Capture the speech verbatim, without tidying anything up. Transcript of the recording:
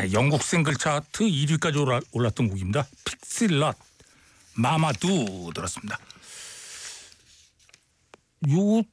네, 영국 싱글 차트 일 위까지 올라, 올랐던 곡입니다. 픽실럿 마마두 들었습니다. 요